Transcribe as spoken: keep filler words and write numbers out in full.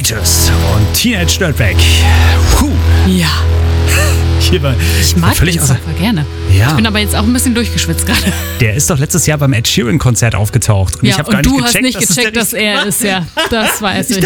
Titus und Teenage Dirtbag. Puh. Ja. Hier war, ich mag völlig den Song voll gerne. Ja. Ich bin aber jetzt auch ein bisschen durchgeschwitzt gerade. Der ist doch letztes Jahr beim Ed Sheeran-Konzert aufgetaucht. Und ja, ich habe und gar du nicht hast gecheckt, nicht dass gecheckt, es dass er ist, ja. Das weiß ich. Ich